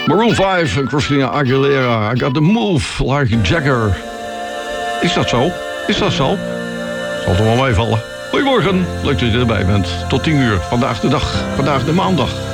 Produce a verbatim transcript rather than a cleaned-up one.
Maroon vijf en Christina Aguilera. I got the move like Jagger. Is dat zo? Is dat zo? Zal er wel meevallen. Goedemorgen, leuk dat je erbij bent. Tot tien uur, vandaag de dag, vandaag de maandag.